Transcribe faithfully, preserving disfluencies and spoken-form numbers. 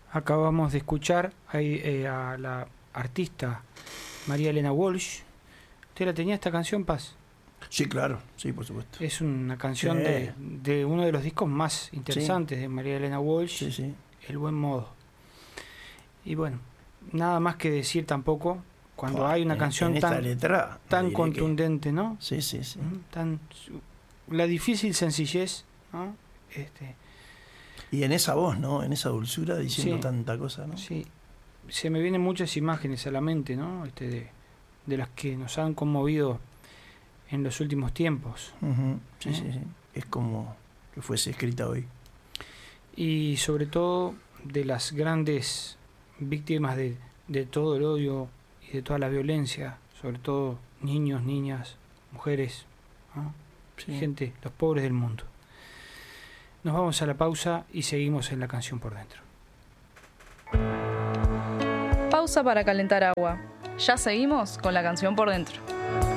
Acabamos de escuchar a, eh, a la artista María Elena Walsh. ¿Usted la tenía esta canción, Paz? Sí, claro, sí, por supuesto. Es una canción sí. de, de uno de los discos más interesantes sí. de María Elena Walsh, sí, sí. El Buen Modo. Y bueno, nada más que decir tampoco cuando Buah, hay una en, canción en tan, letra, tan contundente, que... ¿no? Sí, sí, sí. Tan, la difícil sencillez, ¿no? Este, y en esa voz, ¿no? En esa dulzura diciendo sí, tanta cosa, ¿no? Sí. Se me vienen muchas imágenes a la mente, ¿no? Este, de, de las que nos han conmovido en los últimos tiempos. Uh-huh. Sí, ¿eh? sí, sí. Es como que fuese escrita hoy. Y sobre todo de las grandes víctimas de, de todo el odio y de toda la violencia, sobre todo niños, niñas, mujeres, ¿no? Sí. Gente, los pobres del mundo. Nos vamos a la pausa y seguimos en La Canción por Dentro. Pausa para calentar agua. Ya seguimos con La Canción por Dentro.